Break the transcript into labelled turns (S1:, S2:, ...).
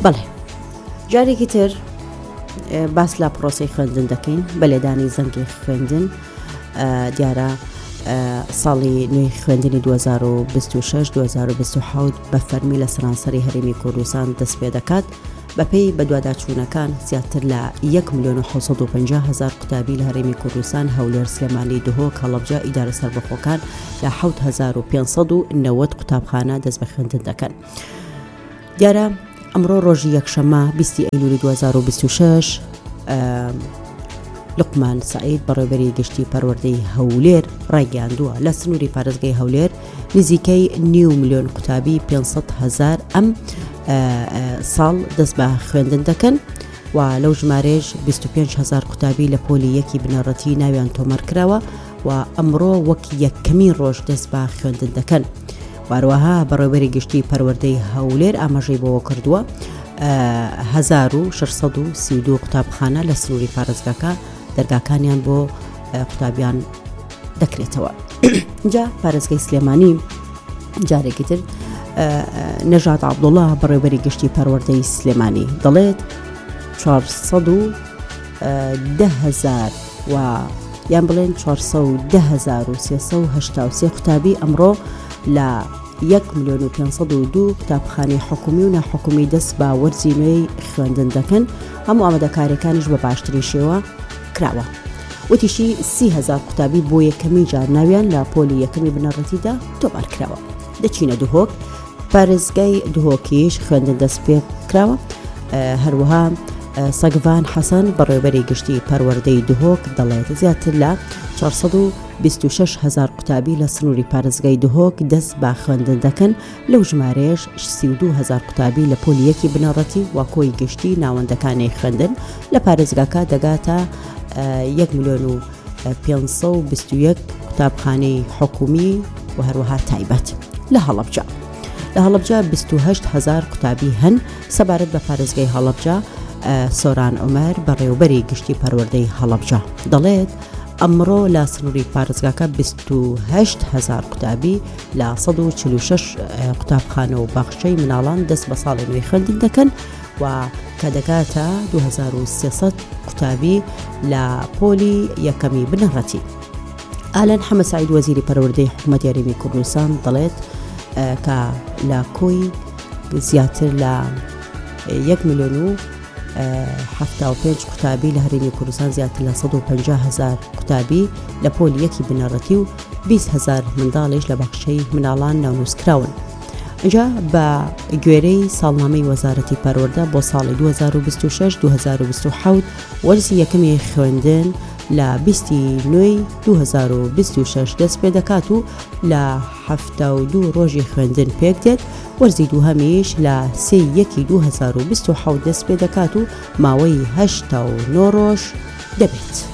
S1: بەڵێ جارێکی تر باس لە پرۆسەی خوێندن دەکەین بە لێدانی زەنگی خوێندن دیارە ساڵی نوێی خوێندنی 2026-2027 بە فەرمی لە سەرانسەری هەرێمی کوردستان دەست پێ دەکات بەپێی بەدواداچوونەکان زیاتر لە 1,750,000 قوتابی لە هەرێمی کوردستان هەولێر سلێمانی دهۆک هەڵەبجە ئیدارە سەربەخۆکان لە 7,590 قوتابخانە دەست بە خوێندن دەکەن. دیارە ئەمڕۆ ڕۆژی یەکشەمە 20 ئەیلولی 2026 لقمان سعید بەڕێوەبەری گشتی پەروەردەی هەولێر ڕایگەیاندووە لە سنووری پارێزگای هەولێر نزیکەی 9,000,000 قوتابی 500,000 ئەم ساڵ دەست بە خوێندن دەکەن و لەو ژمارەش 25,000 قوتابی لە پۆلی یەکی بنەڕەتی ناویان تۆمەر کراوە و ئەمڕۆ وەک یەکەمین ڕۆژ دەست بە خوێندن دەکەن. واروەها بەڕێوەبەری گشتی پەروەردەی هەولێر ئاماژەی بۆەوە کردووە 1,632 قوتابخانە لە سنووری پارێزگاکە دەرگاکانیان بۆ قوتابیان دەکرێتەوە. جا پارێزگای سلێمانی جارێکی تر نەژاد عەبدوڵڵا بەڕێوەبەری گشتی پەروەردەی سلێمانی دەڵێت 410,000 و یان بڵێن 410,383 قوتابی ئەمڕۆ لە 1,502,000 قوتابخانەی حکومی و ناحکومی دەست بە وەرزی نوێی خوێندن دەکەن هەموو ئامادەکاریەکانیش بە باشترین شێوە کراوە. وتیشی 30,000 قوتابی بۆ یەکەمی جار ناویان لە پۆلی یەکەمی بنەڕەتیدا تۆمار کراوە. دەچینە دهۆک پارێزگای دهۆکیش خوێندن دەست پێ کراوە. هەروەها سەگڤان حەسەن بەڕێوەبەری گشتی پەروەردەی دهۆک دەڵێت زیاتر لە 426,000 قوتابی لە سنووری پارێزگای دهۆک دەست بە خوێندن دەکەن لەو ژمارەیەش 32,000 قوتابی لە پۆلی یەکی بنەڕەتی و کۆی گشتی ناوەندەکانی خوێندن لە پارێزگاکە دەگاتە 1,521,000 قوتابخانەی حکومی و هەروەها تایبەت. لە هەڵەبجە 28,000 قوتابی هەن سەبارەت بە پارێزگای هەڵەبجە. سۆران عومەر بەڕێوەبەری گشتی پەروەردەی هەڵەبجە دەڵێت ئەمڕۆ لە سنووری پارێزگاکە 28,000 قوتابی لە 146 قوتابخانە و باخچەی مناڵان دەست بە ساڵی نوێی خوێندن دەکەن و کە دەکاتە 2,300 قوتابی لە پۆلی یەکەمی بنەڕەتی. ئالەن حەمەد سەعید وەزیری پەروەردەی حکوومەتی هەرێمی کوردستان دەڵێت کە لە کۆی زیاتر لە 1,075,000 قوتابی لە هەرێمی کوردستان زیاتر لە 150,000 قوتابی لە پۆلی یەکی بنەڕەتی و 20,000 منداڵیش لە باخچەی مناڵان ناونووسکراون. اینجا بە گوێرەی ساڵنامەی وەزارەتی پەروەردە بۆ ساڵی 2026-2027 وەرزی یەکەمی خوێندن لە 29/2026 دەست پێ دەکات و لە 72 ڕۆژی خوێندن پێک دێت. وەرزی دووهەمیش لە 3/1/2027 دەست پێ دەکات و ماوەی 89 ڕۆژ دەبێت.